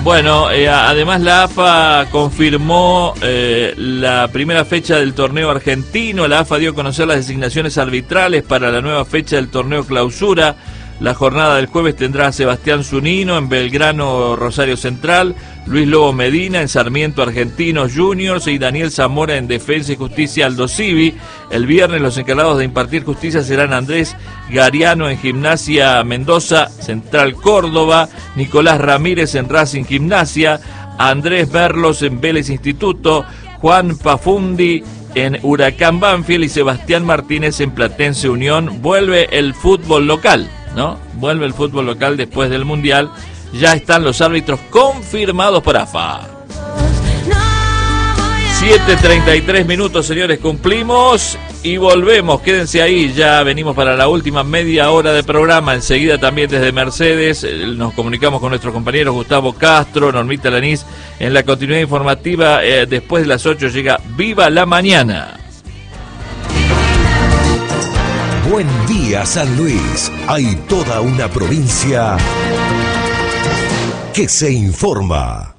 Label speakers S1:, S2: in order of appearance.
S1: Bueno, además la AFA confirmó la primera fecha del torneo argentino. La AFA dio a conocer las designaciones arbitrales para la nueva fecha del torneo clausura. La jornada del jueves tendrá a Sebastián Zunino en Belgrano, Rosario Central, Luis Lobo Medina en Sarmiento Argentinos Juniors y Daniel Zamora en Defensa y Justicia Aldo Civi. El viernes los encargados de impartir justicia serán Andrés Gariano en Gimnasia Mendoza, Central Córdoba, Nicolás Ramírez en Racing Gimnasia, Andrés Berlos en Vélez Instituto, Juan Pafundi en Huracán Banfield y Sebastián Martínez en Platense Unión. Vuelve el fútbol local, ¿no? Vuelve el fútbol local después del Mundial. Ya están los árbitros confirmados por AFA. 7:33 minutos, señores, cumplimos y volvemos. Quédense ahí, ya venimos para la última media hora de programa. Enseguida también desde Mercedes nos comunicamos con nuestros compañeros Gustavo Castro, Normita Lanís. En la continuidad informativa, después de las 8 llega Viva la Mañana.
S2: Buen día, San Luis. Hay toda una provincia que se informa.